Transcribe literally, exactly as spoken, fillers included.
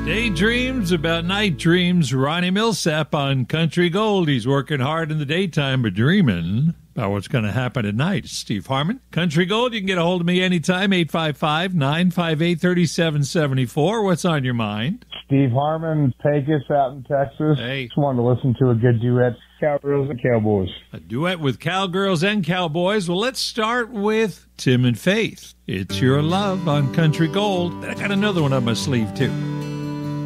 Daydreams about night dreams. Ronnie Millsap on Country Gold. He's working hard in the daytime, but dreaming about what's going to happen at night. Steve Harmon, Country Gold. You can get a hold of me anytime, eight five five, nine five eight, three seven seven four. What's on your mind? Steve Harmon, Pecos out in Texas. Hey. Just wanted to listen to a good duet, Cowgirls and Cowboys. A duet with Cowgirls and Cowboys. Well, let's start with Tim and Faith. It's Your Love on Country Gold. I got another one on my sleeve, too.